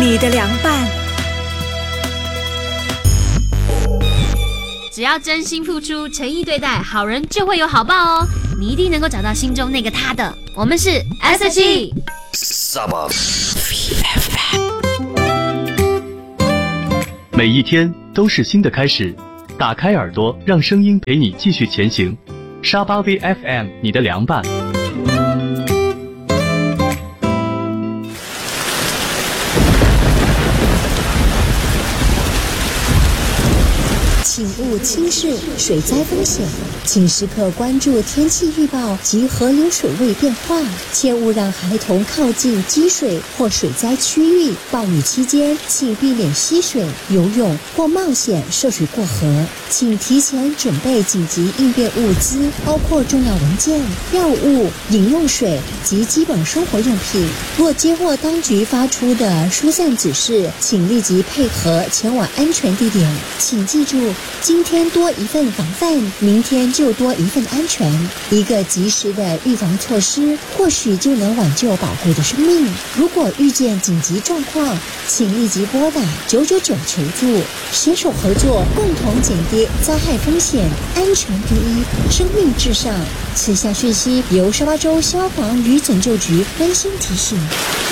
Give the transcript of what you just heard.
你的凉拌。 只要真心付出，诚意对待，好人就会有好报哦！你一定能够找到心中那个他的。我们是 S.H.E。 每一天都是新的开始，打开耳朵，让声音陪你继续前行。沙巴 VFM， 你的凉拌。 请勿轻视水灾风险，请时刻关注天气预报及河流水位变化，切勿让孩童靠近积水或水灾区域。暴雨期间，请避免嬉水、游泳或冒险涉水过河。请提前准备紧急应变物资，包括重要文件、药物、饮用水及基本生活用品。若接获当局发出的疏散指示，请立即配合前往安全地点。请记住，今天多一份防范，明天就多一份安全。一个及时的预防措施，或许就能挽救宝贵的生命。如果遇见紧急状况，请立即拨打999求助，携手合作，共同减低灾害风险。安全第一，生命至上。此项讯息由沙巴州消防与拯救局温馨提醒。